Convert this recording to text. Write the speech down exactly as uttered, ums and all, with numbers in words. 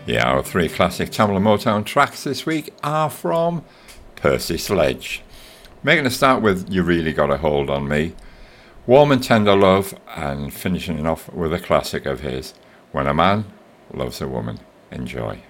Yeah, our three classic Tamla Motown tracks this week are from Percy Sledge. Making a start with You Really Got a Hold on Me, Warm and Tender Love, and finishing off with a classic of his, When a Man Loves a Woman. Enjoy.